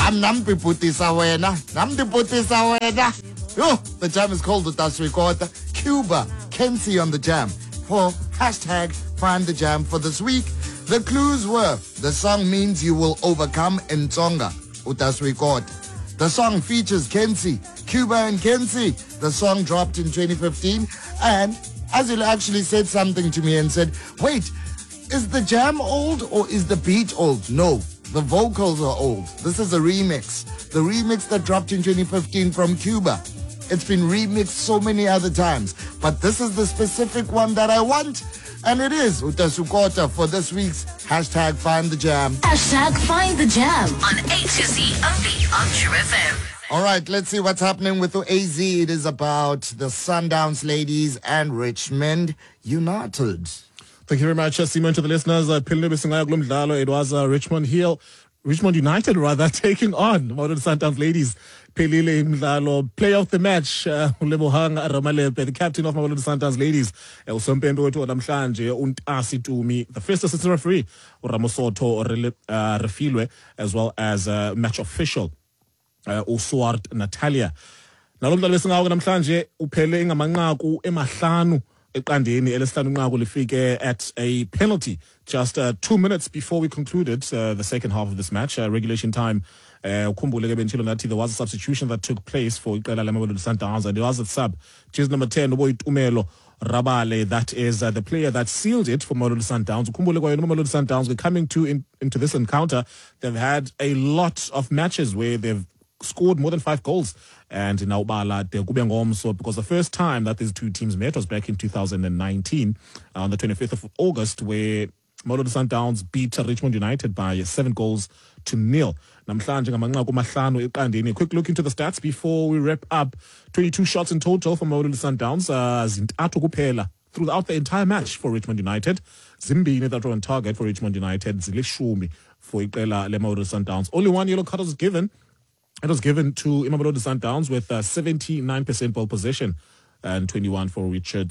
Namdiputisa wena. Yo, the jam is called Utaswikota. Cuba, Kensi on the jam. For hashtag find the jam for this week. The clues were, the song means you will overcome in Tonga. Utaswikota. The song features Kensi, Cuba and Kensi. The song dropped in 2015. And Azil actually said something to me and said, wait, is the jam old or is the beat old? No, the vocals are old. This is a remix. The remix that dropped in 2015 from Cuba. It's been remixed so many other times. But this is the specific one that I want. And it is Utasukota for this week's hashtag Find the Jam. Hashtag Find the Jam on A to Z only on True FM. All right, let's see what's happening with AZ. It is about the Sundowns ladies and Richmond United. Thank you very much, Simon, to the listeners. It was Richmond United, rather, taking on Modern Sundowns ladies. Pelile Mdlalo, player of the match, Lebohang Ramalepe, the captain of Modern Sundowns ladies. Usompendo wetu namhlanje uNtasi Tumi, the first assistant referee, Ramosoto Refilwe, as well as match official, Uswart Natalia. Nalomdlalo besingawo namhlanje uphele ngamanqaku emahlanu eqandeni elesihlanu inqaku lifike at a penalty just 2 minutes before we concluded the second half of this match, regulation time. There was a substitution that took place for Iqela Mamelodi Sundowns, and it was a sub, jersey number 10, Umelo Rabale, that is the player that sealed it for Mamelodi Sundowns. Mamelodi Sundowns, we're coming into this encounter. They've had a lot of matches where they've scored more than 5 goals, and now so because the first time that these two teams met was back in 2019 on the 25th of August, where Mamelodi Sundowns beat Richmond United by 7-0. A quick look into the stats before we wrap up. 22 shots in total for Mamelodi Sundowns. Throughout the entire match for Richmond United. Zimbini that were on target for Richmond United. Zilishumi for Iqela Mamelodi Sundowns. Only 1 yellow card was given. It was given to Mamelodi Sundowns with 79% ball possession and 21 for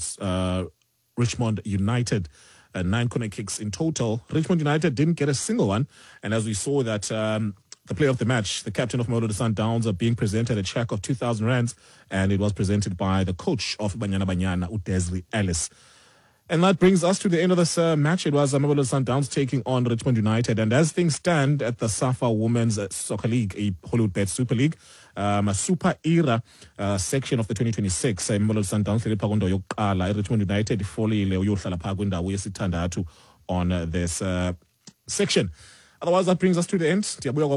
Richmond United. 9 corner kicks in total. Richmond United didn't get a single one. And as we saw that the player of the match, the captain of Mamelodi Sundowns, are being presented a check of 2,000 rands, and it was presented by the coach of Banyana Banyana, Udesley Ellis. And that brings us to the end of this match. It was Mamelodi Sundowns taking on Richmond United. And as things stand at the SAFA Women's Soccer League, a Hollywood-Bet Super League, a Super Era section of the 2026, Mamelodi Sundowns Richmond United on this section. Otherwise, that brings us to the end.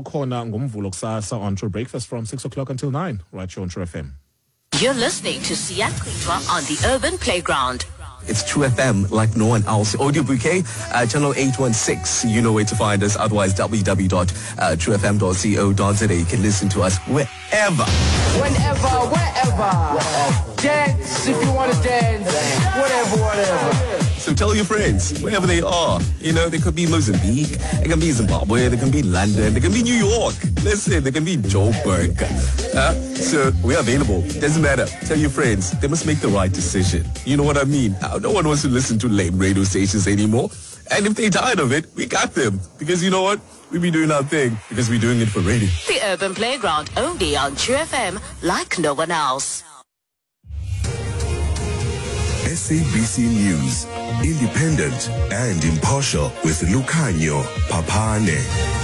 On True Breakfast from 6 o'clock until 9, right here on True FM. You're listening to Siya Kwitwa on the Urban Playground. It's True FM like no one else. Audio Bouquet, channel 816. You know where to find us. Otherwise, www.truefm.co.za. You can listen to us wherever. Whenever, wherever. Dance if you want to dance. Whatever. So tell your friends, wherever they are. You know, they could be Mozambique, they can be Zimbabwe, they can be London, they can be New York. Listen, they can be Joburg. So we're available. Doesn't matter. Tell your friends. They must make the right decision. You know what I mean? No one wants to listen to lame radio stations anymore. And if they're tired of it, we got them. Because you know what? We be doing our thing because we're doing it for radio. The Urban Playground only on True FM like no one else. SABC News, independent and impartial with Lucanio Papane.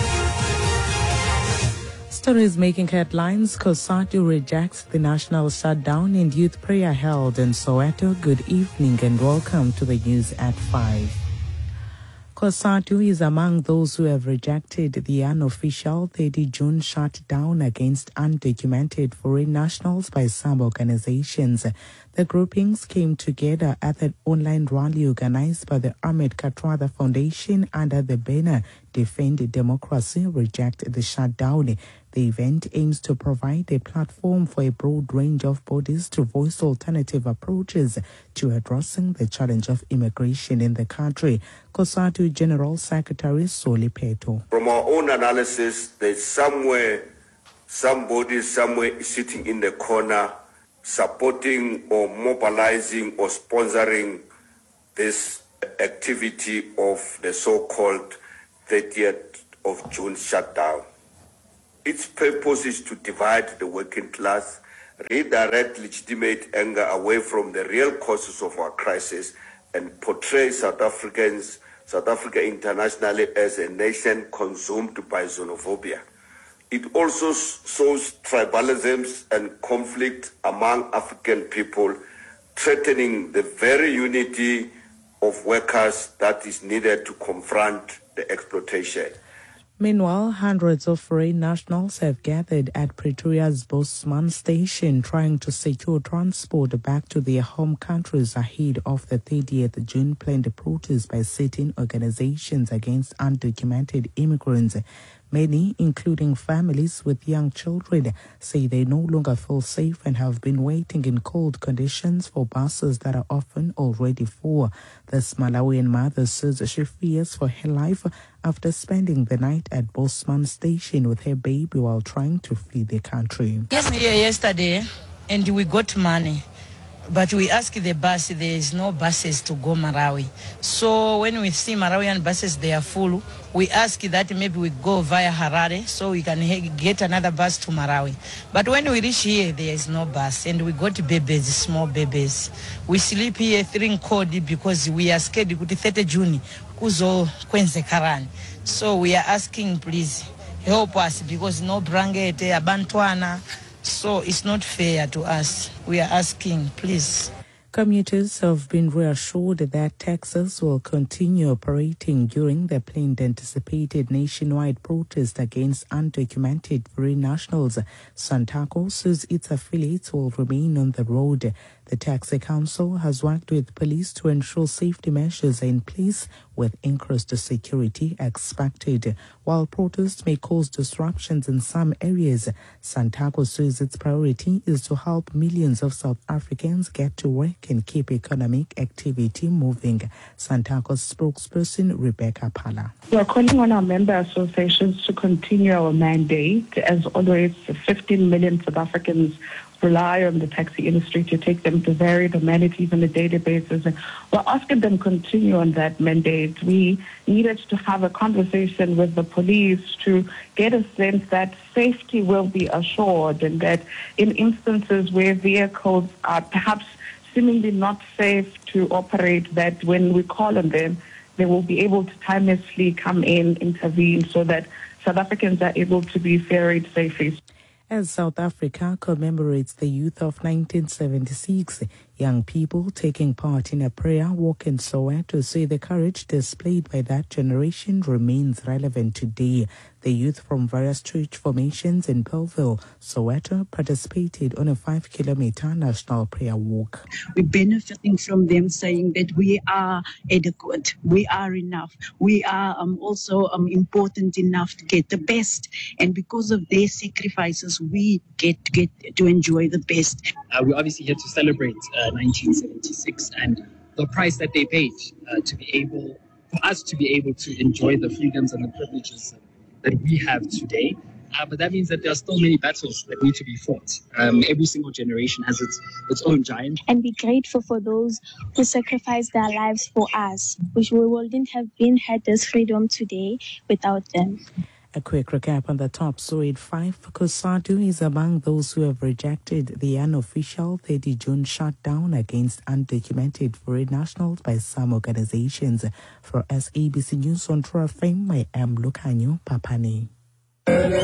Stories making headlines. COSATU rejects the national shutdown and youth prayer held in Soweto. Good evening and welcome to the news at 5. COSATU is among those who have rejected the unofficial 30 June shutdown against undocumented foreign nationals by some organizations. The groupings came together at an online rally organized by the Ahmed Katwada Foundation under the banner Defend Democracy, Reject the Shutdown. The event aims to provide a platform for a broad range of bodies to voice alternative approaches to addressing the challenge of immigration in the country. COSATU General Secretary Soli Peto. From our own analysis, there's somebody somewhere sitting in the corner supporting or mobilizing or sponsoring this activity of the so-called 30th of June shutdown. Its purpose is to divide the working class, redirect legitimate anger away from the real causes of our crisis, and portray South Africa internationally as a nation consumed by xenophobia. It also sows tribalisms and conflict among African people, threatening the very unity of workers that is needed to confront the exploitation. Meanwhile, hundreds of foreign nationals have gathered at Pretoria's Bosman station trying to secure transport back to their home countries ahead of the 30th June planned protest by certain organizations against undocumented immigrants. Many, including families with young children, say they no longer feel safe and have been waiting in cold conditions for buses that are often already full. This Malawian mother says she fears for her life after spending the night at Bosman Station with her baby while trying to flee the country. Yes, here yesterday, and we got money. But we asked the bus, there is no buses to go Marawi. So when we see Marawian buses, they are full. We ask that maybe we go via Harare so we can get another bus to Marawi. But when we reach here, there is no bus. And we got babies, small babies. We sleep here 3 code because we are scared to 30 June. So we are asking, please, help us because no blanket, abantwana. So it's not fair to us. We are asking, please. Commuters have been reassured that taxis will continue operating during the planned anticipated nationwide protest against undocumented foreign nationals. Santaco says its affiliates will remain on the road. The Taxi Council has worked with police to ensure safety measures are in place with increased security expected. While protests may cause disruptions in some areas, Santaco says its priority is to help millions of South Africans get to work and keep economic activity moving. Santaco's spokesperson, Rebecca Pala. We are calling on our member associations to continue our mandate. As always, 15 million South Africans rely on the taxi industry to take them to varied amenities on a daily basis. And we're asking them to continue on that mandate. We needed to have a conversation with the police to get a sense that safety will be assured and that in instances where vehicles are perhaps seemingly not safe to operate, that when we call on them, they will be able to timelessly come in, intervene so that South Africans are able to be ferried safely. As South Africa commemorates the youth of 1976, young people taking part in a prayer walk in Soweto say the courage displayed by that generation remains relevant today. The youth from various church formations in Bellville, Soweto, participated on a 5-kilometer national prayer walk. We're benefiting from them saying that we are adequate, we are enough, we are also important enough to get the best. And because of their sacrifices, we get to enjoy the best. We're obviously here to celebrate 1976 and the price that they paid for us to be able to enjoy the freedoms and the privileges that we have today. But that means that there are still many battles that need to be fought. Every single generation has its own giant. And be grateful for those who sacrificed their lives for us, which we wouldn't have had this freedom today without them. A quick recap on the top story at 5. COSATU is among those who have rejected the unofficial 30 June shutdown against undocumented foreign nationals by some organizations. For SABC News on True FM, I am Lukanyo Papani.